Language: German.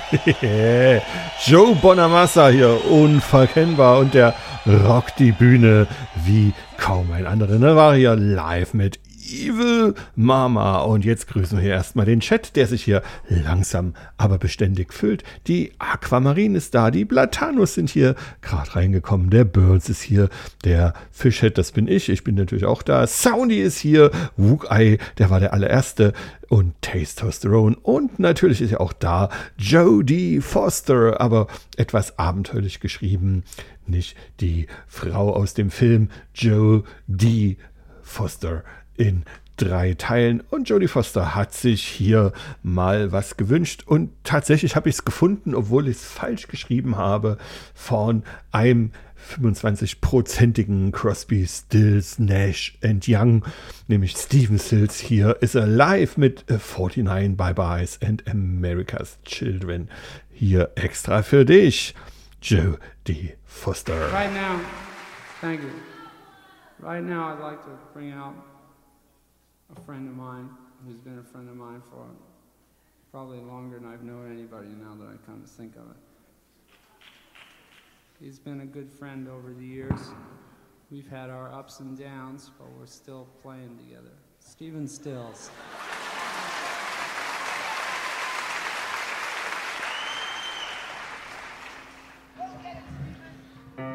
Joe Bonamassa hier, unverkennbar, und der rockt die Bühne wie kaum ein anderer. Da war hier live mit Evil Mama. Und jetzt grüßen wir hier erstmal den Chat, der sich hier langsam, aber beständig füllt. Die Aquamarin ist da, die Blatanus sind hier gerade reingekommen, der Burns ist hier, der Fischhead, das bin ich bin natürlich auch da, Soundy ist hier, Wookie, der war der allererste, und Testosterone, und natürlich ist ja auch da Jodie Foster, aber etwas abenteuerlich geschrieben, nicht die Frau aus dem Film Jodie Foster in 3 Teilen. Und Jodie Foster hat sich hier mal was gewünscht. Und tatsächlich habe ich es gefunden, obwohl ich es falsch geschrieben habe, von einem 25-prozentigen Crosby, Stills, Nash and Young, nämlich Stephen Stills. Hier ist er live mit 49 Bye-Byes and America's Children. Hier extra für dich, Jodie Foster. Right now, thank you. Right now I'd like to bring out a friend of mine who's been a friend of mine for probably longer than I've known anybody, now that I come to think of it. He's been a good friend over the years. We've had our ups and downs, but we're still playing together. Stephen Stills.